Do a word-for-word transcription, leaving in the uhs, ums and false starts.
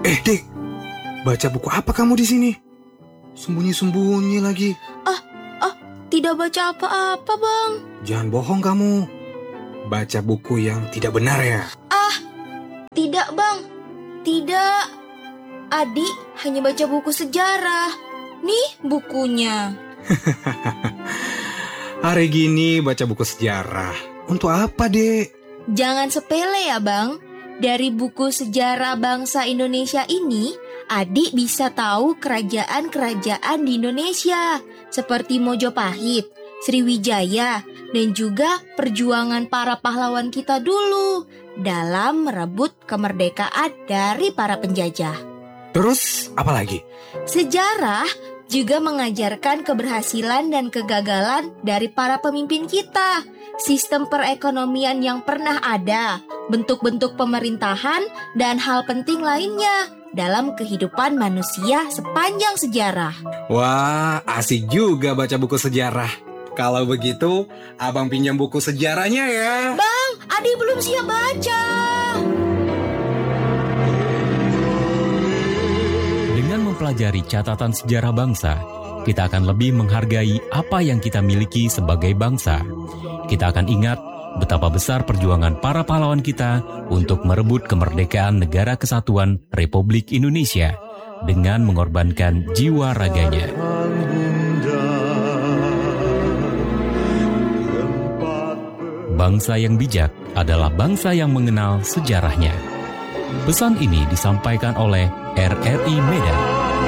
Eh, Dek, baca buku apa kamu di sini? Sembunyi-sembunyi lagi. Ah, ah, tidak baca apa-apa, Bang. Jangan bohong kamu. Baca buku yang tidak benar ya? Ah, tidak, Bang. Tidak. Adik hanya baca buku sejarah. Nih bukunya. Hari gini baca buku sejarah. Untuk apa, Dek? Jangan sepele ya, Bang. Dari buku sejarah bangsa Indonesia ini, adik bisa tahu kerajaan-kerajaan di Indonesia seperti Mojopahit, Sriwijaya, dan juga perjuangan para pahlawan kita dulu dalam merebut kemerdekaan dari para penjajah. Terus apa lagi? Sejarah juga mengajarkan keberhasilan dan kegagalan dari para pemimpin kita, sistem perekonomian yang pernah ada, bentuk-bentuk pemerintahan, dan hal penting lainnya dalam kehidupan manusia sepanjang sejarah. Wah, asik juga baca buku sejarah. Kalau begitu, abang pinjam buku sejarahnya ya. Bang, adik belum siap baca. Dengan mempelajari catatan sejarah bangsa, kita akan lebih menghargai apa yang kita miliki sebagai bangsa. Kita akan ingat betapa besar perjuangan para pahlawan kita untuk merebut kemerdekaan Negara Kesatuan Republik Indonesia dengan mengorbankan jiwa raganya. Bangsa yang bijak adalah bangsa yang mengenal sejarahnya. Pesan ini disampaikan oleh R R I Medan.